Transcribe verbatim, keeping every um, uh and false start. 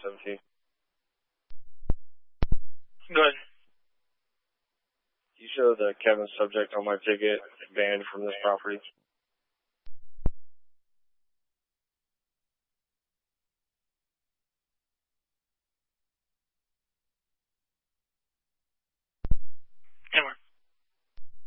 seventeen. Go ahead. You show the Kevin subject on my ticket banned from this property.